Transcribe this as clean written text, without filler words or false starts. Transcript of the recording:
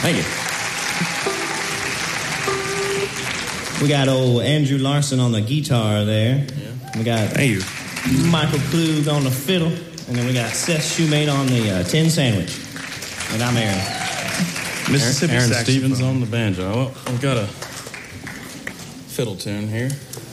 Thank you. We got old Andrew Larson on the guitar there. Yeah. We got Michael Klug on the fiddle. And then we got Seth Shoemate on the tin sandwich. And I'm Aaron. Mississippi Aaron saxophone. Stevens on the banjo. Well, we've got a fiddle tune here.